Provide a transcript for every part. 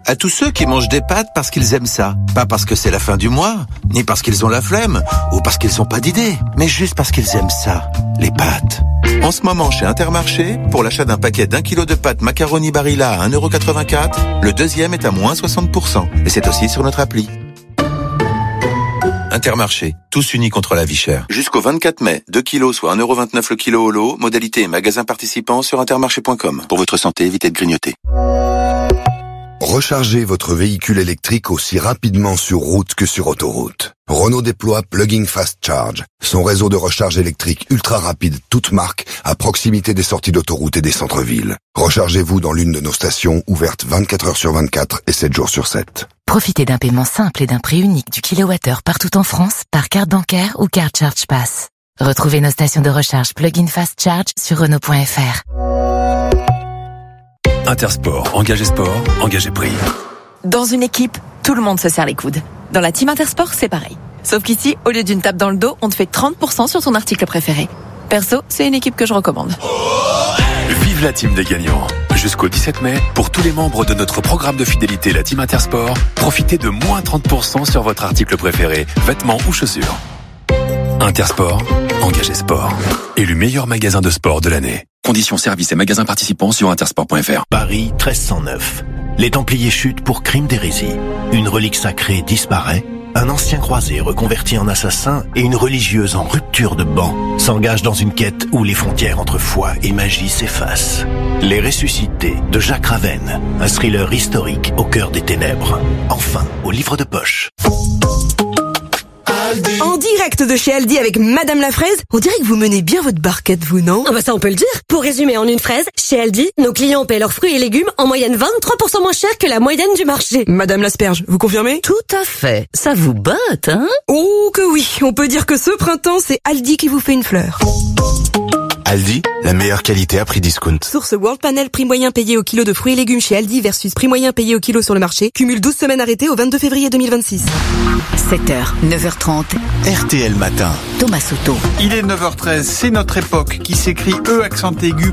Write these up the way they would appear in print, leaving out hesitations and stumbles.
à tous ceux qui mangent des pâtes parce qu'ils aiment ça. Pas parce que c'est la fin du mois, ni parce qu'ils ont la flemme, ou parce qu'ils n'ont pas d'idée, mais juste parce qu'ils aiment ça, les pâtes. En ce moment, chez Intermarché, pour l'achat d'un paquet d'1 kilo de pâtes macaroni Barilla à 1,84 €, le deuxième est à moins 60%. Et c'est aussi sur notre appli. Intermarché, tous unis contre la vie chère. Jusqu'au 24 mai, 2 kilos soit 1,29 € le kilo au lot, modalité et magasin participant sur intermarché.com. Pour votre santé, évitez de grignoter. Rechargez votre véhicule électrique aussi rapidement sur route que sur autoroute. Renault déploie Plug-in Fast Charge, son réseau de recharge électrique ultra rapide, toute marque, à proximité des sorties d'autoroute et des centres-villes. Rechargez-vous dans l'une de nos stations, ouvertes 24 heures sur 24 et 7 jours sur 7. Profitez d'un paiement simple et d'un prix unique du kilowattheure partout en France par carte bancaire ou carte Charge Pass. Retrouvez nos stations de recharge Plug-in Fast Charge sur Renault.fr. Intersport, engagé sport, engagé prix. Dans une équipe, tout le monde se serre les coudes. Dans la team Intersport, c'est pareil. Sauf qu'ici, au lieu d'une tape dans le dos, on te fait 30% sur ton article préféré. Perso, c'est une équipe que je recommande. Vive la team des gagnants. Jusqu'au 17 mai, pour tous les membres de notre programme de fidélité, la team Intersport, profitez de moins 30% sur votre article préféré, vêtements ou chaussures. Intersport, engagé sport. Élu meilleur magasin de sport de l'année. Conditions, services et magasins participants sur intersport.fr. Paris 1309. Les Templiers chutent pour crime d'hérésie. Une relique sacrée disparaît. Un ancien croisé reconverti en assassin et une religieuse en rupture de ban s'engagent dans une quête où les frontières entre foi et magie s'effacent. Les Ressuscités de Jacques Ravenne. Un thriller historique au cœur des ténèbres. Enfin, au livre de poche. En direct de chez Aldi avec Madame la Fraise, on dirait que vous menez bien votre barquette, vous, non? Ah bah ça on peut le dire. Pour résumer en une phrase, chez Aldi, nos clients paient leurs fruits et légumes en moyenne 23% moins cher que la moyenne du marché. Madame l'asperge, vous confirmez? Tout à fait. Ça vous botte, hein? Oh que oui, on peut dire que ce printemps, c'est Aldi qui vous fait une fleur. Aldi, la meilleure qualité à prix discount. Source World Panel, prix moyen payé au kilo de fruits et légumes chez Aldi versus prix moyen payé au kilo sur le marché. Cumule 12 semaines arrêtées au 22 février 2026. 7h, 9h30. RTL Matin. Thomas Soto. Il est 9h13, c'est notre époque qui s'écrit E accent aigu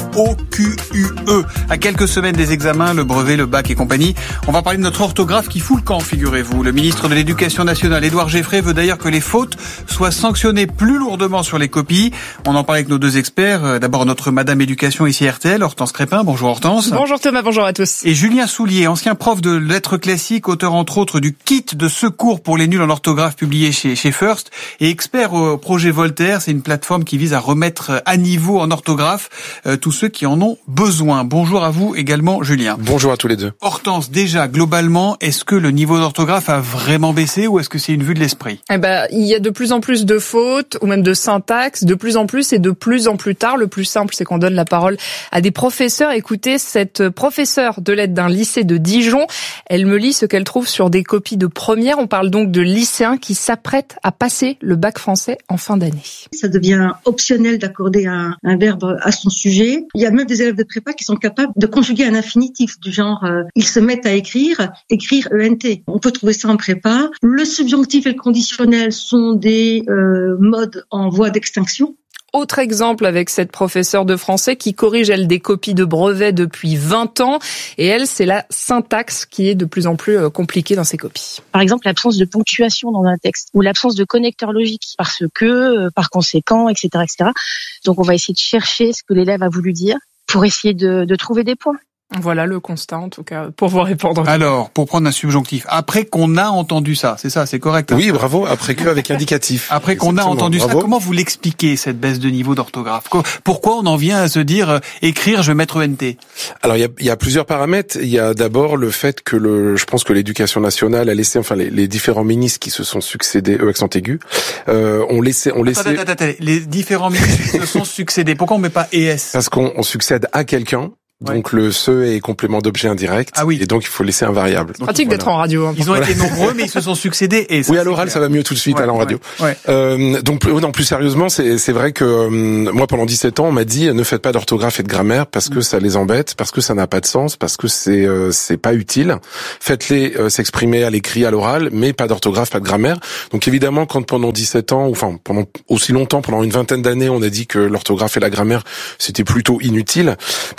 P-O-Q-U-E. À quelques semaines des examens, le brevet, le bac et compagnie, on va parler de notre orthographe qui fout le camp, figurez-vous. Le ministre de l'Éducation nationale, Édouard Geffray, veut d'ailleurs que les fautes soient sanctionnées plus lourdement sur les copies. On en parle avec nos deux experts. D'abord notre Madame Éducation ici à RTL, Hortense Crépin. Bonjour Hortense. Bonjour Thomas, bonjour à tous. Et Julien Soulier, ancien prof de lettres classiques, auteur entre autres du kit de secours pour les nuls en orthographe publié chez First et expert au projet Voltaire. C'est une plateforme qui vise à remettre à niveau en orthographe tous ceux qui en ont besoin. Bonjour à vous également Julien. Bonjour à tous les deux. Hortense, déjà globalement, est-ce que le niveau d'orthographe a vraiment baissé ou est-ce que c'est une vue de l'esprit? Il y a de plus en plus de fautes ou même de syntaxe, de plus en plus et de plus en plus tard. Le plus simple, c'est qu'on donne la parole à des professeurs. Écoutez, cette professeure de lettres d'un lycée de Dijon, elle me lit ce qu'elle trouve sur des copies de première. On parle donc de lycéens qui s'apprêtent à passer le bac français en fin d'année. Ça devient optionnel d'accorder un verbe à son sujet. Il y a même des élèves de prépa qui sont capables de conjuguer un infinitif du genre ils se mettent à écrire ENT. On peut trouver ça en prépa. Le subjonctif et le conditionnel sont des modes en voie d'extinction. Autre exemple avec cette professeure de français qui corrige, elle, des copies de brevets depuis 20 ans. Et elle, c'est la syntaxe qui est de plus en plus compliquée dans ses copies. Par exemple, l'absence de ponctuation dans un texte ou l'absence de connecteur logique parce que, par conséquent, etc., etc. Donc, on va essayer de chercher ce que l'élève a voulu dire pour essayer de trouver des points. Voilà le constat, en tout cas, pour vous répondre. Alors, pour prendre un subjonctif, après qu'on a entendu ça, c'est ça, c'est correct? Oui, bravo, après que avec indicatif. Après qu'on a entendu bravo. Ça, comment vous l'expliquez, cette baisse de niveau d'orthographe? Pourquoi on en vient à se dire, écrire, je vais mettre ENT? Alors, il y a plusieurs paramètres. Il y a d'abord le fait que je pense que l'Éducation nationale a laissé, enfin, les différents ministres qui se sont succédés, accent aigu, ont laissé. Attends, les différents ministres qui se sont succédés. Pourquoi on met pas ES? Parce qu'on succède à quelqu'un. Donc le ce est complément d'objet indirect. Ah oui. Et donc il faut laisser un variable. Donc, pratique d'être en radio. Hein. Ils ont été nombreux, mais ils se sont succédés. Et ça, oui, à l'oral ça va mieux tout de suite, à la radio. Ouais. Donc non, plus sérieusement, c'est vrai que moi pendant 17 ans, on m'a dit ne faites pas d'orthographe et de grammaire parce que ça les embête, parce que ça n'a pas de sens, parce que c'est pas utile. Faites-les s'exprimer à l'écrit, à l'oral, mais pas d'orthographe, pas de grammaire. Donc évidemment, quand pendant 17 ans, ou enfin pendant aussi longtemps, pendant une vingtaine d'années, on a dit que l'orthographe et la grammaire c'était plutôt inutile, bien évidemment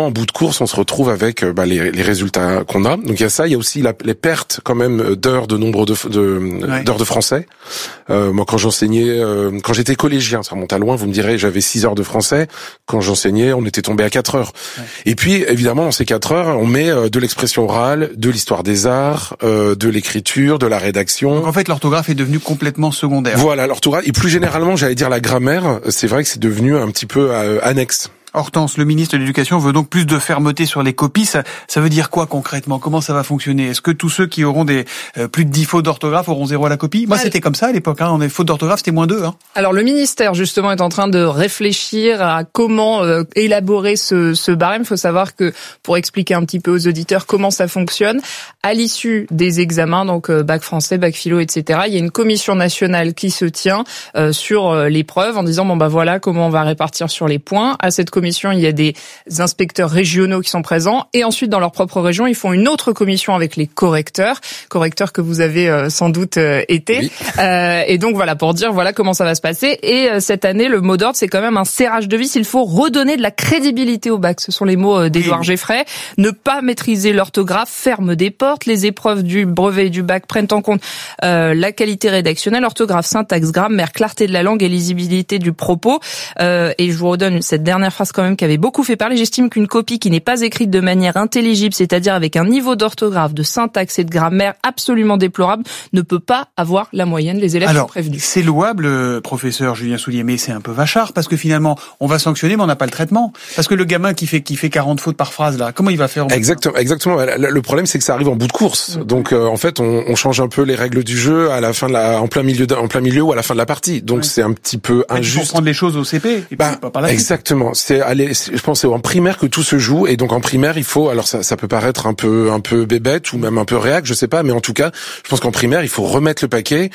en bout de course, on se retrouve avec les résultats qu'on a. Donc il y a ça, il y a aussi les pertes quand même d'heures, de nombre d'heures de français. Moi, quand j'enseignais, quand j'étais collégien, ça remonte à loin, vous me direz, j'avais 6 heures de français. Quand j'enseignais, on était tombé à 4 heures. Ouais. Et puis, évidemment, dans ces 4 heures, on met de l'expression orale, de l'histoire des arts, de l'écriture, de la rédaction. Donc en fait, l'orthographe est devenue complètement secondaire. Voilà, l'orthographe. Et plus généralement, j'allais dire la grammaire, c'est vrai que c'est devenu un petit peu annexe. Hortense, le ministre de l'Éducation veut donc plus de fermeté sur les copies. Ça veut dire quoi concrètement? Comment ça va fonctionner? Est-ce que tous ceux qui auront plus de 10 fautes d'orthographe auront 0 à la copie? Moi, c'était comme ça à l'époque. On avait fautes d'orthographe, c'était -2. Alors, le ministère, justement, est en train de réfléchir à comment élaborer ce barème. Il faut savoir que, pour expliquer un petit peu aux auditeurs comment ça fonctionne, à l'issue des examens, donc bac français, bac philo, etc., il y a une commission nationale qui se tient sur l'épreuve en disant, voilà comment on va répartir sur les points. À cette commission, il y a des inspecteurs régionaux qui sont présents et ensuite dans leur propre région, ils font une autre commission avec les correcteurs que vous avez sans doute été. Oui. Et donc pour dire comment ça va se passer. Et cette année, le mot d'ordre, c'est quand même un serrage de vis. Il faut redonner de la crédibilité au bac. Ce sont les mots d'Édouard Geffray. Ne pas maîtriser l'orthographe ferme des portes. Les épreuves du brevet et du bac prennent en compte la qualité rédactionnelle, orthographe, syntaxe, grammaire, clarté de la langue et lisibilité du propos. Et je vous redonne cette dernière phrase quand même qui avait beaucoup fait parler. J'estime qu'une copie qui n'est pas écrite de manière intelligible, c'est-à-dire avec un niveau d'orthographe, de syntaxe et de grammaire absolument déplorable, ne peut pas avoir la moyenne. Les élèves sont prévenus. C'est louable, professeur Julien Soulier, mais c'est un peu vachard parce que finalement, on va sanctionner, mais on n'a pas le traitement. Parce que le gamin qui fait 40 fautes par phrase, là, comment il va faire? Exactement. Le problème, c'est que ça arrive en bout de course. Donc, en fait, on change un peu les règles du jeu à la fin en plein milieu ou à la fin de la partie. Donc, c'est un petit peu injuste. Il faut prendre les choses au CP. Et pas par la exactement. Je pense que c'est en primaire que tout se joue, et donc en primaire il faut, alors ça peut paraître un peu bébête ou même un peu réac, je sais pas, mais en tout cas je pense qu'en primaire il faut remettre le paquet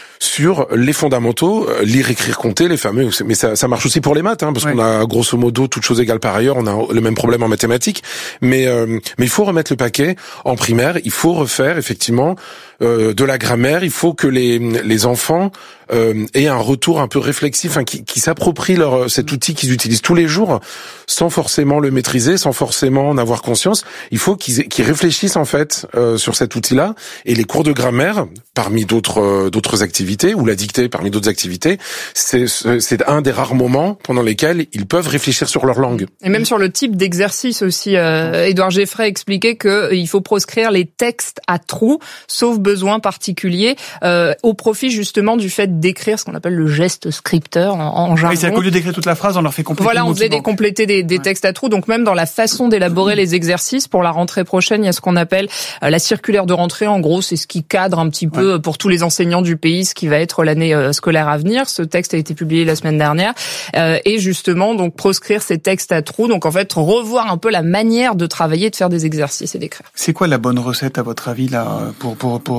sur les fondamentaux, lire, écrire, compter, les fameux, mais ça marche aussi pour les maths, parce qu'on a grosso modo toutes choses égales par ailleurs, on a le même problème en mathématiques, mais il faut remettre le paquet en primaire, il faut refaire effectivement de la grammaire, il faut que les enfants aient un retour un peu réflexif, qui s'approprient cet outil qu'ils utilisent tous les jours, sans forcément le maîtriser, sans forcément en avoir conscience. Il faut qu'ils réfléchissent en fait sur cet outil-là, et les cours de grammaire, parmi d'autres activités, ou la dictée parmi d'autres activités, c'est un des rares moments pendant lesquels ils peuvent réfléchir sur leur langue. Et même sur le type d'exercice aussi. Édouard Geffray expliquait qu'il faut proscrire les textes à trous, sauf besoin particulier, au profit justement du fait d'écrire ce qu'on appelle le geste scripteur en jargon. Oui, c'est qu'au lieu d'écrire toute la phrase, on leur fait compléter. Voilà, on faisait compléter des textes à trous. Donc même dans la façon d'élaborer les exercices, pour la rentrée prochaine, il y a ce qu'on appelle la circulaire de rentrée. En gros, c'est ce qui cadre un petit peu pour tous les enseignants du pays ce qui va être l'année scolaire à venir. Ce texte a été publié la semaine dernière. Et justement, donc proscrire ces textes à trous. Donc en fait, revoir un peu la manière de travailler, de faire des exercices et d'écrire. C'est quoi la bonne recette à votre avis là pour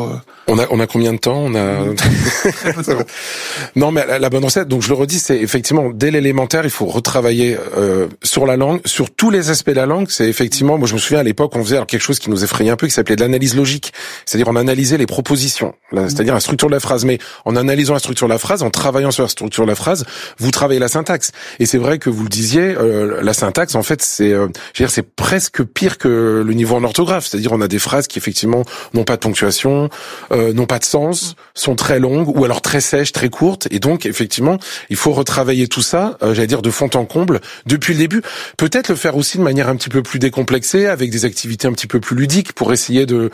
On a combien de temps? On a très peu de temps. Non, mais la bonne recette, donc je le redis, c'est effectivement dès l'élémentaire, il faut retravailler sur la langue, sur tous les aspects de la langue. C'est effectivement, moi je me souviens à l'époque, on faisait quelque chose qui nous effrayait un peu, qui s'appelait de l'analyse logique. C'est-à-dire on analysait les propositions, c'est-à-dire la structure de la phrase. Mais en analysant la structure de la phrase, en travaillant sur la structure de la phrase, vous travaillez la syntaxe. Et c'est vrai que vous le disiez, la syntaxe, en fait, c'est presque pire que le niveau en orthographe. C'est-à-dire on a des phrases qui effectivement n'ont pas de ponctuation, n'ont pas de sens, sont très longues ou alors très sèches, très courtes. Et donc effectivement, il faut retravailler tout ça, de fond en comble depuis le début. Peut-être le faire aussi de manière un petit peu plus décomplexée, avec des activités un petit peu plus ludiques, pour essayer de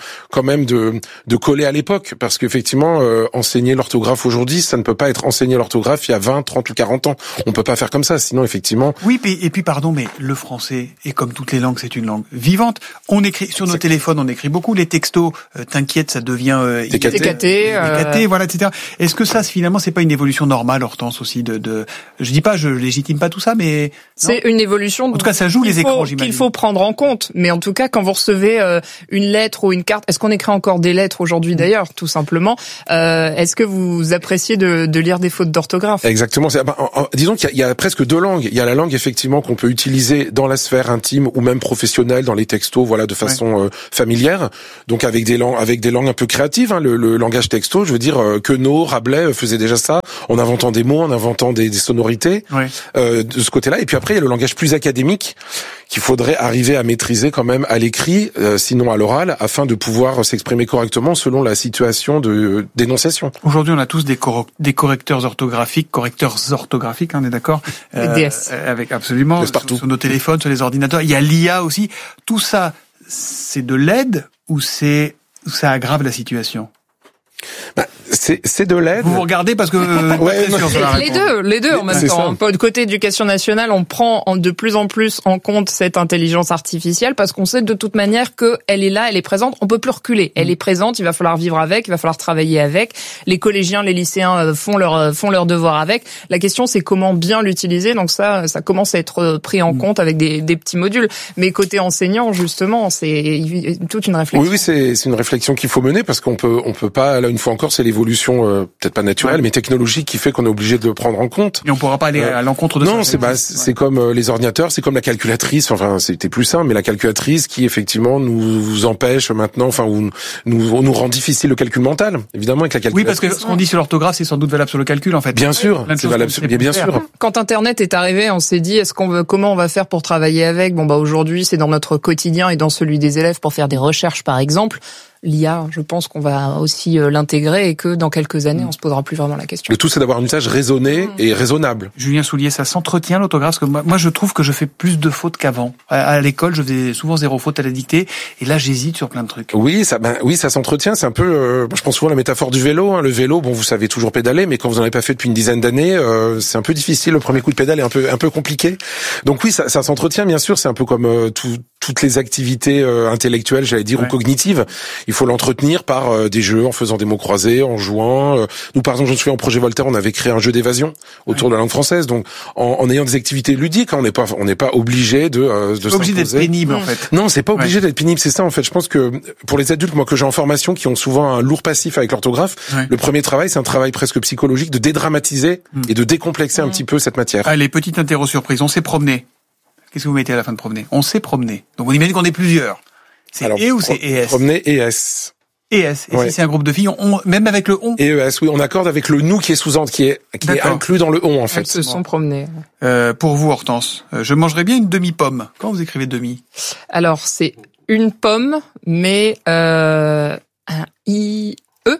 coller à l'époque. Parce qu'effectivement, enseigner l'orthographe aujourd'hui, ça ne peut pas être enseigner l'orthographe il y a 20, 30 ou 40 ans. On peut pas faire comme ça, sinon effectivement... Oui, et puis pardon, mais le français, et comme toutes les langues, c'est une langue vivante. On écrit sur nos téléphones, on écrit beaucoup. Les textos, t'inquiète, ça devient... TKT, voilà, etc. Est-ce que ça, finalement, c'est pas une évolution normale, Hortense, aussi je dis pas, je légitime pas tout ça, mais... C'est une évolution... En tout cas, ça joue les écrans, j'imagine. Qu'il faut prendre en compte. Mais en tout cas, quand vous recevez une lettre ou une carte... Est-ce qu'on écrit encore des lettres aujourd'hui, d'ailleurs, tout simplement? Est-ce que vous appréciez de lire des fautes d'orthographe? Exactement. Disons qu'il y a presque deux langues. Il y a la langue, effectivement, qu'on peut utiliser dans la sphère intime ou même professionnelle, dans les textos, voilà, de façon familière. Donc, avec des langues un peu créatives, le langage texto, je veux dire, Queneau, Rabelais faisait déjà ça, en inventant des mots, en inventant des sonorités, de ce côté-là. Et puis après, il y a le langage plus académique qu'il faudrait arriver à maîtriser quand même à l'écrit, sinon à l'oral, afin de pouvoir s'exprimer correctement selon la situation de d'énonciation. Aujourd'hui, on a tous des correcteurs orthographiques, on est d'accord? DS. Avec absolument, sur nos téléphones, sur les ordinateurs. Il y a l'IA aussi. Tout ça, c'est de l'aide ou ça aggrave la situation? C'est de l'aide. Vous regardez parce que les deux en même temps. Du côté éducation nationale, on prend de plus en plus en compte cette intelligence artificielle parce qu'on sait de toute manière que elle est là, elle est présente. On peut plus reculer. Elle est présente. Il va falloir vivre avec. Il va falloir travailler avec. Les collégiens, les lycéens font leurs devoirs avec. La question, c'est comment bien l'utiliser. Donc ça commence à être pris en compte avec des petits modules. Mais côté enseignant, justement, c'est toute une réflexion. Oui, c'est une réflexion qu'il faut mener parce qu'on peut pas. Là, une fois encore, c'est l'évolution peut-être pas naturelle, mais technologique qui fait qu'on est obligé de le prendre en compte. Et on pourra pas aller à l'encontre de ça. Non, c'est comme les ordinateurs, c'est comme la calculatrice. Enfin, c'était plus simple, mais la calculatrice qui effectivement nous empêche maintenant, enfin, ou nous rend difficile le calcul mental, évidemment, avec la calculatrice. Oui, parce que ce qu'on dit sur l'orthographe, c'est sans doute valable sur le calcul, en fait. Bien sûr, c'est valable, bien sûr. Quand Internet est arrivé, on s'est dit, comment on va faire pour travailler avec? Bon, aujourd'hui, c'est dans notre quotidien et dans celui des élèves pour faire des recherches, par exemple. L'IA, je pense qu'on va aussi l'intégrer et que dans quelques années, on se posera plus vraiment la question. Le tout, c'est d'avoir un usage raisonné et raisonnable. Julien Soulier, ça s'entretient l'orthographe, parce que moi, je trouve que je fais plus de fautes qu'avant. À l'école, je faisais souvent 0 faute à la dictée, et là, j'hésite sur plein de trucs. Oui, ça s'entretient. C'est un peu, je pense souvent à la métaphore du vélo. Hein. Le vélo, bon, vous savez toujours pédaler, mais quand vous n'en avez pas fait depuis une dizaine d'années, c'est un peu difficile. Le premier coup de pédale est un peu compliqué. Donc oui, ça s'entretient, bien sûr. C'est un peu comme toutes les activités intellectuelles, j'allais dire, ou cognitives. Il faut l'entretenir par des jeux, en faisant des mots croisés, en jouant. Nous, par exemple, je me souviens, au projet Voltaire, on avait créé un jeu d'évasion autour de la langue française. Donc, en ayant des activités ludiques, hein, on n'est pas obligé de s'imposer. Obligé d'être pénible, en fait. Non, c'est pas obligé d'être pénible. C'est ça, en fait. Je pense que pour les adultes, moi, que j'ai en formation, qui ont souvent un lourd passif avec l'orthographe, le premier travail, c'est un travail presque psychologique de dédramatiser et de décomplexer un petit peu cette matière. Allez, petite interro surprise. On s'est promené. Qu'est-ce que vous mettez à la fin de promener? On s'est promené. Donc on imagine qu'on est plusieurs. C'est alors, ou c'est ES? Promener ES. ES. Et si c'est un groupe de filles, même avec le on? ES, oui, on accorde avec le nous qui est qui est inclus dans le on, en fait. Elles se sont promenées. Pour vous, Hortense, je mangerais bien une demi-pomme. Quand vous écrivez demi? Alors, c'est une pomme, mais un IE?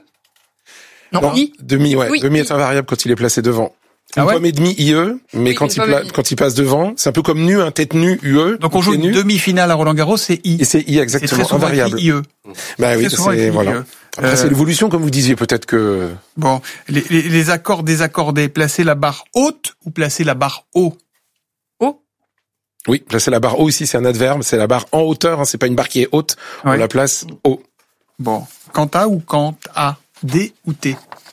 Non, I? Demi, ouais. Oui, demi est un variable quand il est placé devant. Une pomme et demi IE, mais quand il passe devant, c'est un peu comme nu, un tête nu UE. Donc on joue une demi-finale à Roland-Garros, c'est I. Et c'est I, exactement, c'est très un variable. IE. Bah oui, c'est, voilà. Après, c'est l'évolution, comme vous disiez, peut-être que... Bon, les accords désaccordés, placer la barre haute ou placer la barre haut? Haut? Oui, placer la barre haut ici, c'est un adverbe, c'est la barre en hauteur, hein, c'est pas une barre qui est haute, on la place haut. Bon, quant à ou quant à? D ou T?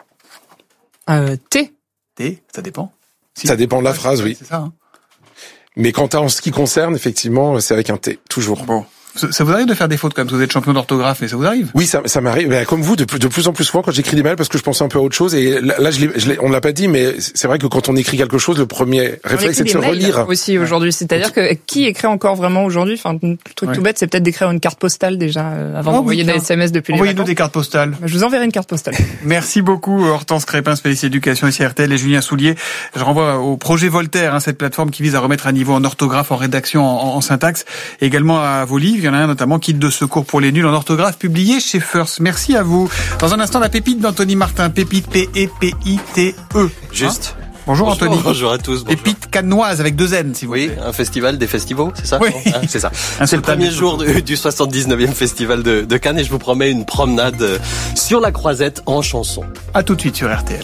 T. T, ça dépend. Ça dépend de la phrase, oui. C'est ça. Hein. Mais quant à en ce qui concerne, effectivement, c'est avec un T, toujours. Bon. Ça vous arrive de faire des fautes quand même, parce que vous êtes champion d'orthographe, mais ça vous arrive? Oui, ça m'arrive. Mais comme vous, de plus en plus souvent quand j'écris des mails, parce que je pensais un peu à autre chose. Et là, on l'a pas dit, mais c'est vrai que quand on écrit quelque chose, le premier réflexe, c'est de se relire. Aussi aujourd'hui, c'est-à-dire que qui écrit encore vraiment aujourd'hui? Enfin, un truc tout bête, c'est peut-être d'écrire une carte postale déjà avant d'envoyer des SMS depuis les vacances. Envoyez-nous des cartes postales. Je vous enverrai une carte postale. Merci beaucoup Hortense Crépin, spécialiste éducation ici à RTL, et Julien Soulier. Je renvoie au projet Voltaire, cette plateforme qui vise à remettre à niveau en orthographe, en rédaction, en syntaxe, et également à vos livres. Il y en a un notamment qui de secours pour les nuls en orthographe publié chez First. Merci à vous. Dans un instant, la pépite d'Anthony Martin. Pépite, P-E-P-I-T-E. Juste. Bonjour Anthony. Bonjour à tous. Pépite cannoise avec 2 N, si vous voulez. Oui, un festival des festivals, c'est ça? Oui. C'est ça. C'est le premier jour du 79e festival de Cannes et je vous promets une promenade sur la croisette en chanson. À tout de suite sur RTL.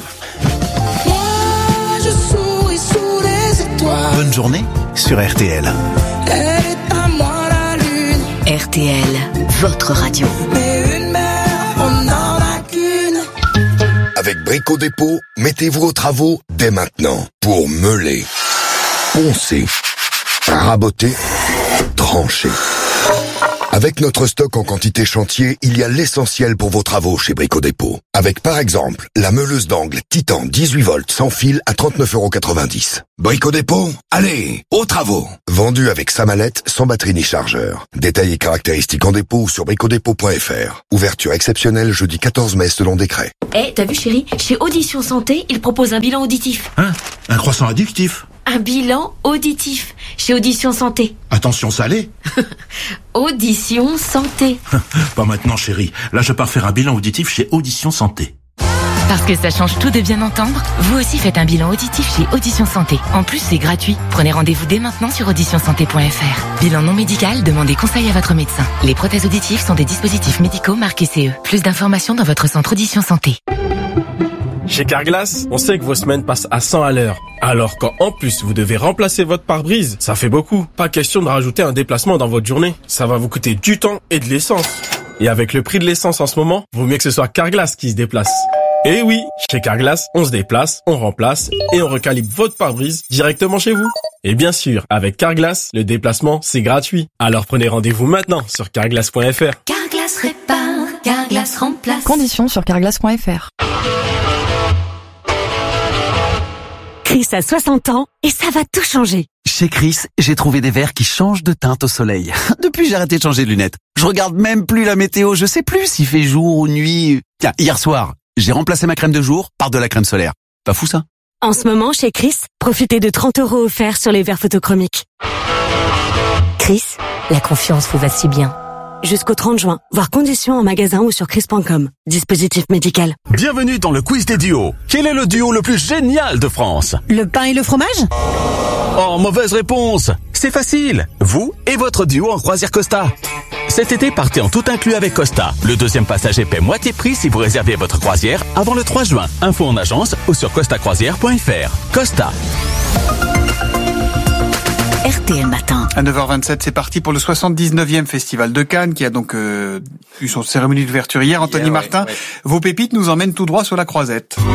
Bonne journée sur RTL. RTL, votre radio. Avec Brico Dépôt, mettez-vous aux travaux dès maintenant pour meuler, poncer, raboter, trancher. Avec notre stock en quantité chantier, il y a l'essentiel pour vos travaux chez Brico Dépôt. Avec par exemple, la meuleuse d'angle Titan 18 volts sans fil à 39,90 €. Brico Dépôt, allez, aux travaux. Vendu avec sa mallette, sans batterie ni chargeur. Détails et caractéristiques en dépôt ou sur bricodépôt.fr. Ouverture exceptionnelle jeudi 14 mai selon décret. T'as vu chérie, chez Audition Santé, ils proposent un bilan auditif. Hein? Un croissant addictif? Un bilan auditif, chez Audition Santé. Attention salé. Audition Santé. Pas maintenant chérie, là je pars faire un bilan auditif chez Audition Santé. Parce que ça change tout de bien entendre, vous aussi faites un bilan auditif chez Audition Santé. En plus, c'est gratuit. Prenez rendez-vous dès maintenant sur auditionsanté.fr. Bilan non médical, demandez conseil à votre médecin. Les prothèses auditives sont des dispositifs médicaux marqués CE. Plus d'informations dans votre centre Audition Santé. Chez Carglass, on sait que vos semaines passent à 100 à l'heure. Alors quand en plus vous devez remplacer votre pare-brise, ça fait beaucoup. Pas question de rajouter un déplacement dans votre journée. Ça va vous coûter du temps et de l'essence. Et avec le prix de l'essence en ce moment, vaut mieux que ce soit Carglass qui se déplace. Et oui, chez Carglass, on se déplace, on remplace et on recalibre votre pare-brise directement chez vous. Et bien sûr, avec Carglass, le déplacement, c'est gratuit. Alors prenez rendez-vous maintenant sur carglass.fr. Carglass répare, Carglass remplace. Conditions sur carglass.fr. Chris a 60 ans et ça va tout changer. Chez Chris, j'ai trouvé des verres qui changent de teinte au soleil. Depuis, j'ai arrêté de changer de lunettes. Je regarde même plus la météo, je sais plus s'il fait jour ou nuit. Tiens, hier soir, j'ai remplacé ma crème de jour par de la crème solaire. Pas fou ça? En ce moment, chez Chris, profitez de 30 € offerts sur les verres photochromiques. Chris, la confiance vous va si bien. Jusqu'au 30 juin, voir conditions en magasin ou sur chris.com. Dispositif médical. Bienvenue dans le quiz des duos. Quel est le duo le plus génial de France? Le pain et le fromage? Oh, mauvaise réponse. C'est facile. Vous et votre duo en croisière Costa. Cet été, partez en tout inclus avec Costa. Le deuxième passager paie moitié prix si vous réservez votre croisière avant le 3 juin. Info en agence ou sur costacroisière.fr. Costa. RTL Matin. À 9h27, c'est parti pour le 79e Festival de Cannes qui a donc eu son cérémonie d'ouverture hier. Anthony Martin, vos pépites nous emmènent tout droit sur la Croisette.